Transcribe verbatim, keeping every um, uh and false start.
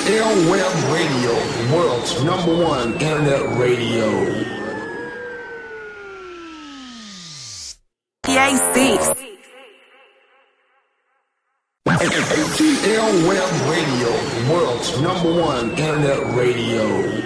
L Web Radio, the world's number one internet radio. P A C. A T L Web Radio, the world's number one internet radio.